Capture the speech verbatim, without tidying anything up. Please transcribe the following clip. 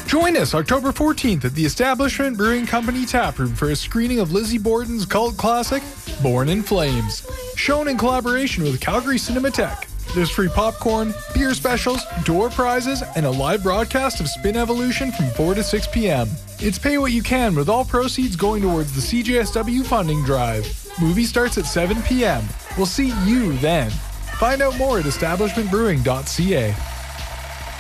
Join us October fourteenth at the Establishment Brewing Company Taproom for a screening of Lizzie Borden's cult classic, Born in Flames. Shown in collaboration with Calgary Cinematheque. There's free popcorn, beer specials, door prizes, and a live broadcast of Spin Evolution from four to six p.m. It's pay what you can with all proceeds going towards the C J S W funding drive. Movie starts at seven p.m. We'll see you then. Find out more at establishment brewing dot c a.